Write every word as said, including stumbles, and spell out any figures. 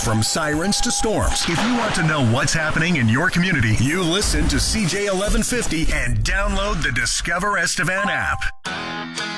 From sirens to storms, if you want to know what's happening in your community, you listen to C J eleven fifty and download the Discover Estevan app.